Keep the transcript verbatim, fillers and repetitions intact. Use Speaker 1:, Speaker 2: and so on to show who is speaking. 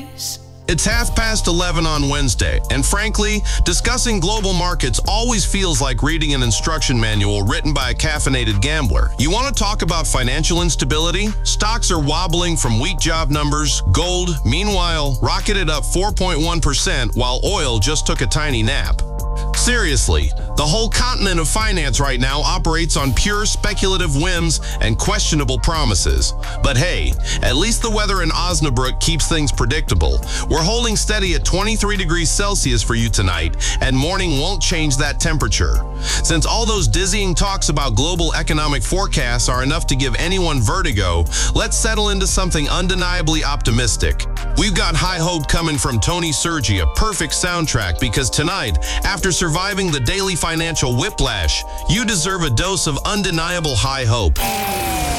Speaker 1: days.
Speaker 2: It's half past eleven on Wednesday, and frankly, discussing global markets always feels like reading an instruction manual written by a caffeinated gambler. You want to talk about financial instability? Stocks are wobbling from weak job numbers. Gold, meanwhile, rocketed up four point one percent while oil just took a tiny nap. Seriously, the whole continent of finance right now operates on pure speculative whims and questionable promises. But hey, at least the weather in Osnabrück keeps things predictable. We're holding steady at twenty-three degrees Celsius for you tonight, and morning won't change that temperature. Since all those dizzying talks about global economic forecasts are enough to give anyone vertigo, let's settle into something undeniably optimistic. We've got high hope coming from Tony Sergi, a perfect soundtrack, because tonight, after surviving the daily financial whiplash, you deserve a dose of undeniable high hope.